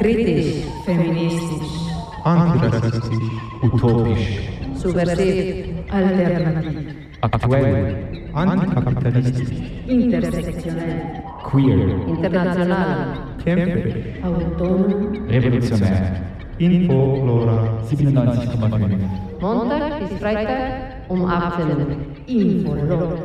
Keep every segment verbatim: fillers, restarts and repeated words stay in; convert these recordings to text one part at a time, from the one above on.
Kritisch, feministisch, antirassistisch, utopisch, subversiv, alternativ, aktuell, antikapitalistisch, intersektionell, queer, international, kämpferisch, autonom, revolutionär, Info-Lora siebenundneunzig Komma fünf. Montag bis Freitag um achtzehn Uhr. Info-Lora.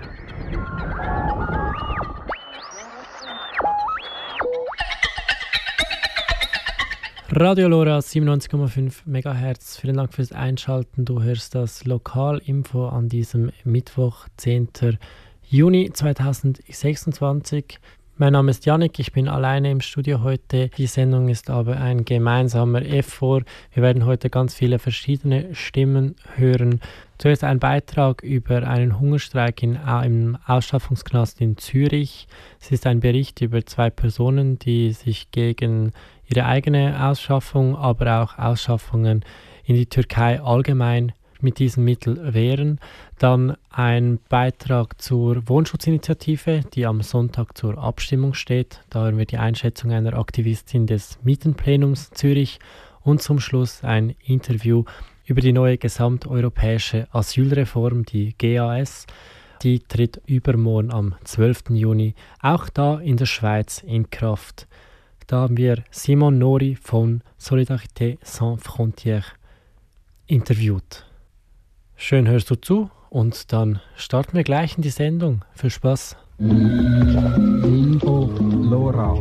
Radio Lora siebenundneunzig Komma fünf Megahertz. Vielen Dank fürs Einschalten. Du hörst das Lokalinfo an diesem Mittwoch, zehnten Juni zweitausendsechsundzwanzig. Mein Name ist Jannik, ich bin alleine im Studio heute. Die Sendung ist aber ein gemeinsamer Effort. Wir werden heute ganz viele verschiedene Stimmen hören. Zuerst ein Beitrag über einen Hungerstreik in, im Ausschaffungsknast in Zürich. Es ist ein Bericht über zwei Personen, die sich gegen ihre eigene Ausschaffung, aber auch Ausschaffungen in die Türkei allgemein mit diesem Mittel wehren. Dann ein Beitrag zur Wohnschutzinitiative, die am Sonntag zur Abstimmung steht. Da hören wir die Einschätzung einer Aktivistin des Mietenplenums Zürich. Und zum Schluss ein Interview über die neue gesamteuropäische Asylreform, die G A S. Die tritt übermorgen am zwölften Juni auch da in der Schweiz in Kraft. Da haben wir Simon Nori von Solidarité Sans Frontières interviewt. Schön hörst du zu und dann starten wir gleich in die Sendung. Viel Spaß. Info Lora.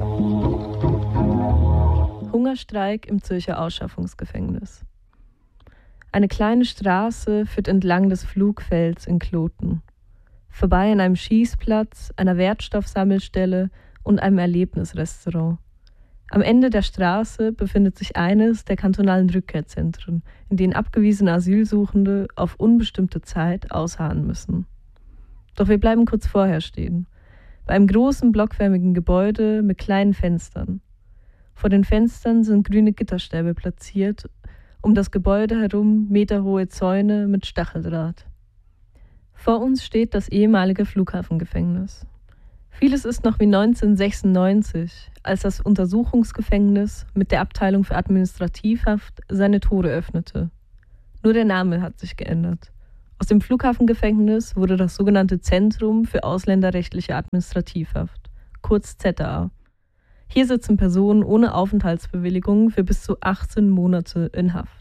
Hungerstreik im Zürcher Ausschaffungsgefängnis. Eine kleine Straße führt entlang des Flugfelds in Kloten. Vorbei an einem Schießplatz, einer Wertstoffsammelstelle und einem Erlebnisrestaurant. Am Ende der Straße befindet sich eines der kantonalen Rückkehrzentren, in denen abgewiesene Asylsuchende auf unbestimmte Zeit ausharren müssen. Doch wir bleiben kurz vorher stehen, bei einem großen blockförmigen Gebäude mit kleinen Fenstern. Vor den Fenstern sind grüne Gitterstäbe platziert, um das Gebäude herum meterhohe Zäune mit Stacheldraht. Vor uns steht das ehemalige Flughafengefängnis. Vieles ist noch wie neunzehnhundertsechsundneunzig, als das Untersuchungsgefängnis mit der Abteilung für Administrativhaft seine Tore öffnete. Nur der Name hat sich geändert. Aus dem Flughafengefängnis wurde das sogenannte Zentrum für ausländerrechtliche Administrativhaft, kurz Z A A. Hier sitzen Personen ohne Aufenthaltsbewilligung für bis zu achtzehn Monate in Haft.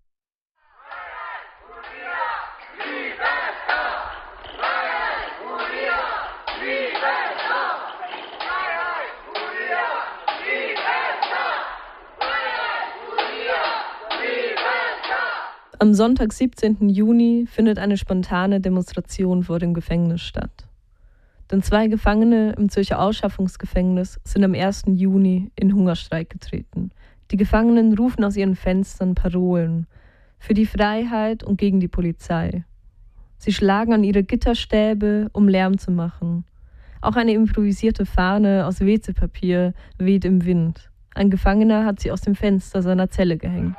Am Sonntag, siebzehnten Juni, findet eine spontane Demonstration vor dem Gefängnis statt. Denn zwei Gefangene im Zürcher Ausschaffungsgefängnis sind am ersten Juni in Hungerstreik getreten. Die Gefangenen rufen aus ihren Fenstern Parolen für die Freiheit und gegen die Polizei. Sie schlagen an ihre Gitterstäbe, um Lärm zu machen. Auch eine improvisierte Fahne aus W C-Papier weht im Wind. Ein Gefangener hat sie aus dem Fenster seiner Zelle gehängt.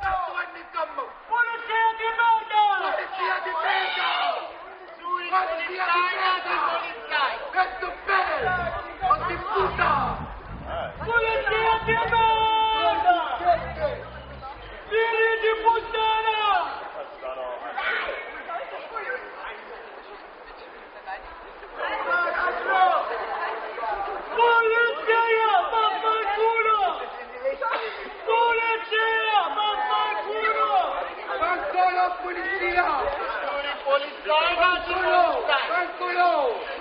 Polizia! Polizia!